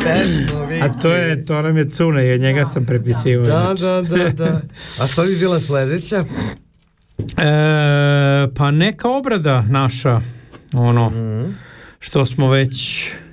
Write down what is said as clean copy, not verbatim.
pesmu, Viki. A to nam je Cune i od njega sam prepisivao. Da. A što bi bila sledeća? Pa neka obrada naša, što smo već